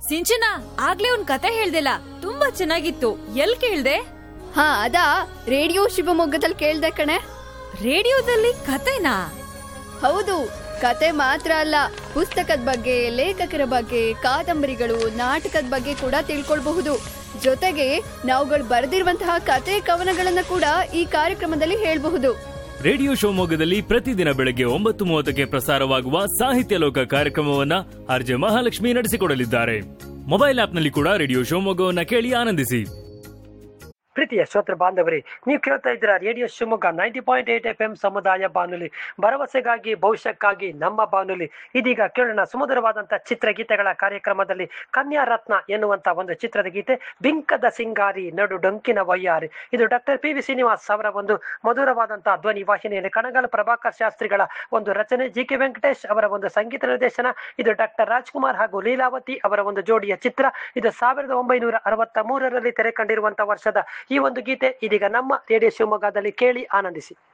ಸಿಂಚನ ಆಗ್ಲೇ ಒಂದ್ ಕತೆ ಹೇಳ್ದಿಲ್ಲ, ತುಂಬಾ ಚೆನ್ನಾಗಿತ್ತು. ಎಲ್ ಕೇಳ್ದೆ? ಹಾ ಅದಾ ರೇಡಿಯೋ ಶಿವಮೊಗ್ಗದಲ್ಲಿ ಕೇಳ್ದೆ ಕಣೆ. ರೇಡಿಯೋದಲ್ಲಿ ಕತೆನಾ? ಹೌದು, ಕತೆ ಮಾತ್ರ ಅಲ್ಲ, ಪುಸ್ತಕದ ಬಗ್ಗೆ, ಲೇಖಕರ ಬಗ್ಗೆ, ಕಾದಂಬರಿಗಳು, ನಾಟಕದ ಬಗ್ಗೆ ಕೂಡ ತಿಳ್ಕೊಳ್ಬಹುದು. ಜೊತೆಗೆ ನಾವುಗಳು ಬರೆದಿರುವಂತಹ ಕತೆ ಕವನಗಳನ್ನ ಕೂಡ ಈ ಕಾರ್ಯಕ್ರಮದಲ್ಲಿ ಹೇಳ್ಬಹುದು. ರೇಡಿಯೋ ಶಿವಮೊಗ್ಗದಲ್ಲಿ ಪ್ರತಿದಿನ ಬೆಳಗ್ಗೆ 9:30ಕ್ಕೆ ಪ್ರಸಾರವಾಗುವ ಸಾಹಿತ್ಯ ಲೋಕ ಕಾರ್ಯಕ್ರಮವನ್ನ ಆರ್ಜೆ ಮಹಾಲಕ್ಷ್ಮಿ ನಡೆಸಿಕೊಡಲಿದ್ದಾರೆ. ಮೊಬೈಲ್ ಆಪ್ನಲ್ಲಿ ಕೂಡ ರೇಡಿಯೋ ಶಿವಮೊಗ್ಗವನ್ನ ಕೇಳಿ ಆನಂದಿಸಿ. ಪ್ರೀತಿಯ ಶ್ರೋತೃ ಬಾಂಧವರೇ, ನೀವು ಕೇಳ್ತಾ ಇದ್ದೀರಾ ರೇಡಿಯೋ ಶಿವಮೊಗ್ಗ 90.8 FM ಸಮುದಾಯ ಬಾನುಲಿ, ಭರವಸೆಗಾಗಿ ಭವಿಷ್ಯಕ್ಕಾಗಿ ನಮ್ಮ ಬಾನುಲಿ. ಇದೀಗ ಕೇಳೋಣ ಸುಮಧುರವಾದಂತಹ ಚಿತ್ರಗೀತೆಗಳ ಕಾರ್ಯಕ್ರಮದಲ್ಲಿ ಕನ್ಯಾ ರತ್ನ ಎನ್ನುವಂತ ಒಂದು ಚಿತ್ರದ ಗೀತೆ, ಬಿಂಕದ ಸಿಂಗಾರಿ ನಡು ಡೊಂಕಿನ ವಯ್ಯಾರಿ. ಇದು ಡಾಕ್ಟರ್ PV ಶ್ರೀನಿವಾಸ್ ಅವರ ಒಂದು ಮಧುರವಾದಂತಹ ಧ್ವನಿ ವಾಹಿನಿಯಲ್ಲಿ ಕಣಗಾಲ ಪ್ರಭಾಕರ್ ಶಾಸ್ತ್ರಿಗಳ ಒಂದು ರಚನೆ, GK ವೆಂಕಟೇಶ್ ಅವರ ಒಂದು ಸಂಗೀತ ನಿರ್ದೇಶನ. ಇದು ಡಾಕ್ಟರ್ ರಾಜ್ಕುಮಾರ್ ಹಾಗೂ ಲೀಲಾವತಿ ಅವರ ಒಂದು ಜೋಡಿಯ ಚಿತ್ರ. ಇದು 1963ರಲ್ಲಿ ತೆರೆ ಕಂಡಿರುವಂತಹ ವರ್ಷದ ಈ ಒಂದು ಗೀತೆ ಇದೀಗ ನಮ್ಮ ರೇಡಿಯೋ ಶಿವಮೊಗ್ಗದಲ್ಲಿ ಕೇಳಿ ಆನಂದಿಸಿ.